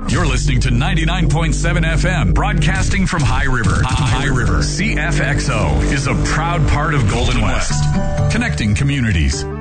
You're listening to 99.7 FM, broadcasting from High River. High River. CFXO is a proud part of Golden West, connecting communities.